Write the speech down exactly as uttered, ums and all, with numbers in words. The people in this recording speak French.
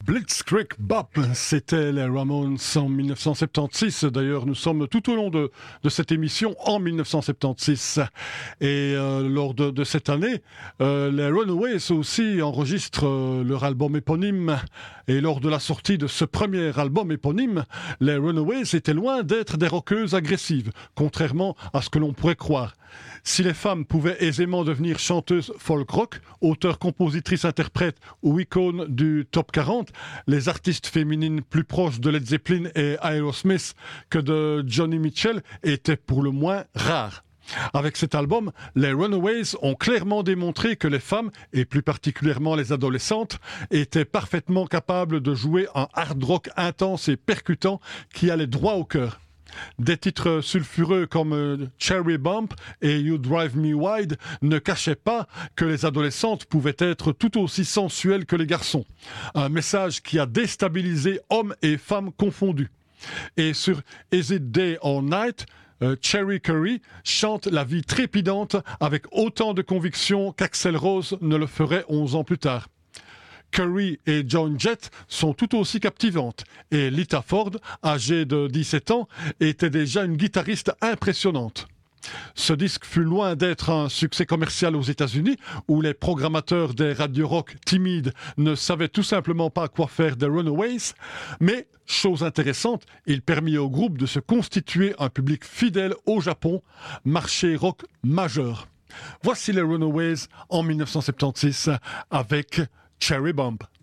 Blitzkrieg Bop, c'était les Ramones en dix-neuf cent soixante-seize. D'ailleurs, nous sommes tout au long de, de cette émission en dix-neuf cent soixante-seize. Et euh, lors de, de cette année, euh, les Runaways aussi enregistrent euh, leur album éponyme. Et lors de la sortie de ce premier album éponyme, les Runaways étaient loin d'être des rockeuses agressives, contrairement à ce que l'on pourrait croire. Si les femmes pouvaient aisément devenir chanteuses folk rock, auteurs, compositrices, interprètes ou icônes du top quarante, les artistes féminines plus proches de Led Zeppelin et Aerosmith que de Joni Mitchell étaient pour le moins rares. Avec cet album, les Runaways ont clairement démontré que les femmes, et plus particulièrement les adolescentes, étaient parfaitement capables de jouer un hard rock intense et percutant qui allait droit au cœur. Des titres sulfureux comme Cherry Bump et You Drive Me Wild ne cachaient pas que les adolescentes pouvaient être tout aussi sensuelles que les garçons. Un message qui a déstabilisé hommes et femmes confondus. Et sur Is It Day or Night, euh, Cherry Curry chante la vie trépidante avec autant de conviction qu'Axl Rose ne le ferait onze ans plus tard. Curry et Joan Jett sont tout aussi captivantes et Lita Ford, âgée de dix-sept ans, était déjà une guitariste impressionnante. Ce disque fut loin d'être un succès commercial aux États-Unis, où les programmateurs des radios rock timides ne savaient tout simplement pas quoi faire des Runaways, mais, chose intéressante, il permit au groupe de se constituer un public fidèle au Japon, marché rock majeur. Voici les Runaways en dix-neuf cent soixante-seize avec Cherry Bump.